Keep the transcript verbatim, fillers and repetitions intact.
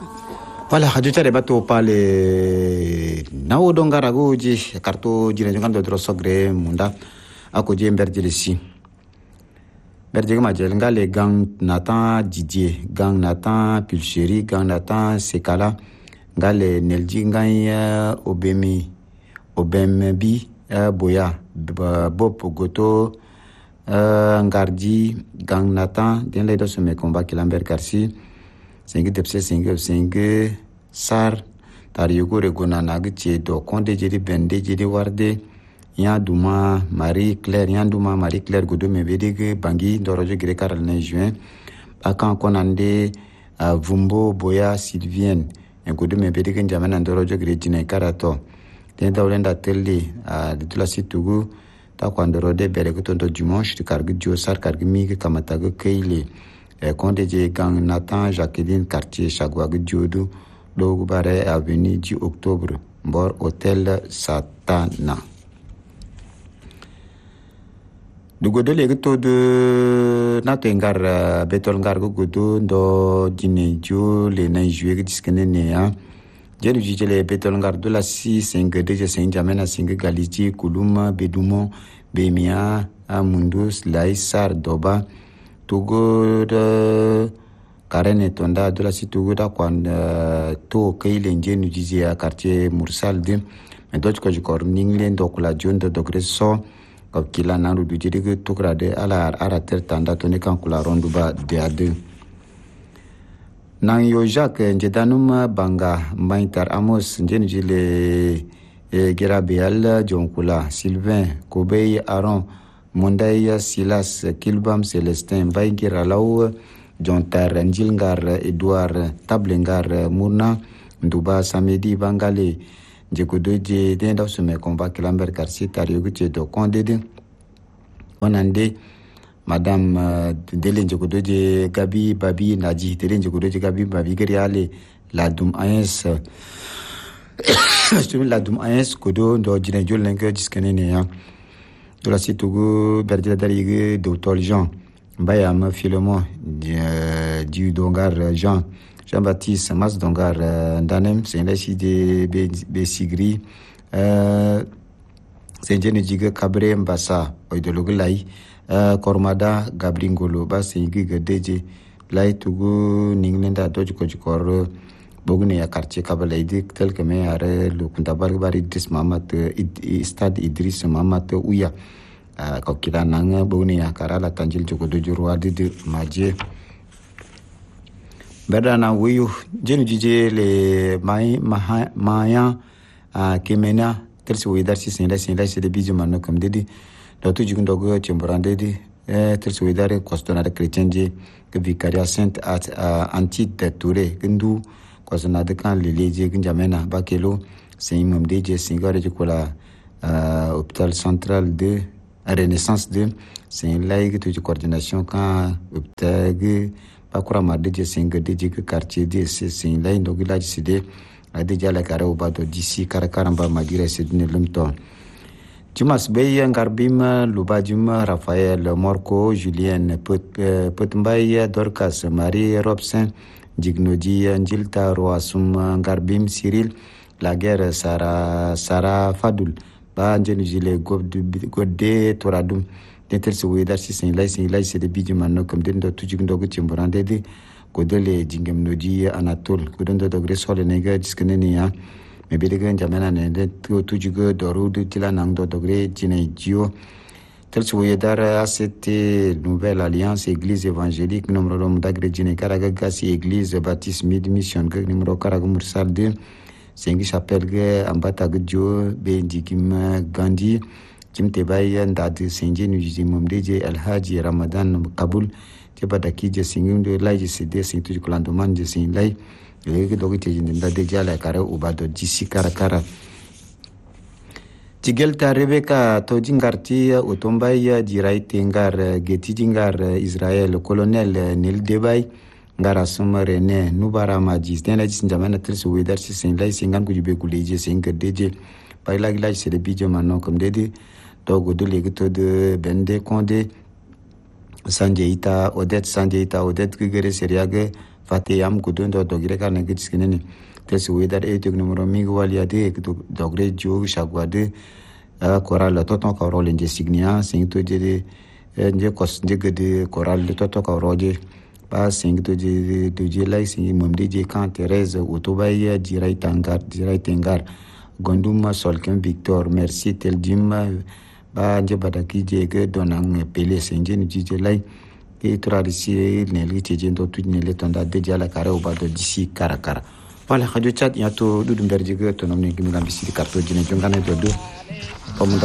Voilà, hajutare bato pale nawo dongara goji karto jine jongan do sogre munda ako je mberjele si berjege majel ngale gang Nathan Didier gang Nathan Pulcherie gang Nathan Sekala ngale nelji ngaya obemi obembi boya bob goto ngardi gang Nathan den le do se me combat kilamber karsi cinq depse cinq cinq sar tariyugo regona nagche do konde jeri bende jeri warde ya duma Marie Claire ya duma Marie Claire godo mebedege bangi dorojo gire karal na juin akan konande uh, vumbo boya Sylvienne en godo mebedege jamana dorojo gire jine karato den dawlenda telle uh, de la situgu ta kwandoro de bere ko tondo dimanche de kargu jo sar kargu mi kamata go keile konde je gang Nathan Jacqueline quartier Chagwagu Diodu dogu bare avenue du octobre bor hôtel Satana dugodo legi to de natengar betol ngar godo ndo jine jo le na jué diskene ne ya jenu jijele betol ngar do la six cinq de cinq jamena cinq galiti kuluma bedumo bemia amundus laisar doba Togo de Karene Tonda de la Togo da quand to Kayle Njenu Jizia quartier Mursal de mais d'autres que je corps Ninglen donc la John de degré so comme qu'il a naru du dire to grade ala arater tanda tone kan kula ronduba de ade Nang yo Jacques Njedanum Banga Maintar Amos Njenu Jile Gerabeal Jonkula Sylvain Kobey Aaron Mondaya Silas Kilbam Celestin Baïgira Laou Jontar Njilngar Edouard Tablengar Mouna Nduba Samedi Bangale Djekodoje Denda Sume Combat Kilamber Karsi Tarioguche do Kondede Onande Madame Dele Djekodoje Gabi Babi Naji Dele Djekodoje Gabi Babi Geriale Ladum Ayens Ladum Ayens Kodo do Jinejol Lengue Diskenene ya de la Togo Berdila Dalige docteur Jean Bayam Philemon du Dongar Jean Jean-Baptiste Mas Dongar Danem c'est la de Bessigri euh c'est Jenny Jiga Cabre Mbassa Oidologulai Kormada Gabringolo Basingi Deje Lai Togo Ninglenda Dojo Kojikor Bogune ya quartier Kabalaidi tel que me are le Kuntabar Bari Idris Mamat Stade Idris Mamat Ouya ko kila nanga bogune ya karala tanjil joko dojo roade de maje bedana wuyu jenu jije le mai maya kemena tel se wedar si sen la sen la se de bizu manno comme dedi do to jigun dogo chemborande di tel se wedar costona de chrétien je que vicaria sainte anti de touré gindu costona de kan le leje ginjamena bakelo c'est imam deje singare jikola hôpital central de Renaissance de c'est une ligue de coordination quand hôpital bakura madje singa deje quartier de c'est une ligne donc là décidé a déjà la cara au bateau d'ici karakaramba madira c'est une lumto Jumas Bey Ngarbim Lubajum Raphaël Morco Julien Potmbay Dorcas Marie Robson Jignodi Njilta Roasum Ngarbim Cyril la guerre Sarah Sarah Fadoul ba njenu jile godde toradum tetel se wedar si sen lay sen lay se de bidju manno comme den do tuji ndo go chimborande de godele jingem nodi Anatole godondo do gresole nega diskeneni ya me bedege jamana ne de tuji go doru de tila nang do dogre jine jio tel se wedar a cette nouvelle alliance église évangélique numéro d'agre jine karaga gasi église baptiste mid mission que numéro karaga mursal de Sengi chapelle ge ambata gjo be dikim Gandhi jimte bay ndad senje nu jimum deje El Haji Ramadan Kabul te badaki je singum de laji cede sing tu kulando manje sing lay le dogi te jinda de jala kara ubado disi kara kara Tigelta Rebecca to jingarti otombay dirai tengar geti jingar Israël colonel Nil Debay ngara suma rene nubara majis tena jis njamana tirsu wedar si sen lay singan ku jube kuleje sen deje bay lag lay se de bijo manno comme dede dogo de legi to de bende konde Sanjay Ita Odette Sanjay Ita Odette gere seriage fate am gudon do dogire ka ne gits kinene telsi wedar e tek numero mi waliade dogre jo shagwade koral toton ka role nje signia singto je nje kos nje gede koral toto ka roje ba singto je de je lai sing momde je kan Thérèse otobaya jirai tangar jirai tengar gonduma solken Victor merci tel jimma ba nje badaki je ge donang pele senje ni je lai e tradisi ne li je ndo tu ne le tonda de jala kare obado disi karakara wala radio chat yato dudum berje ge to nomne gimi lambi sidi karto jine jongane do do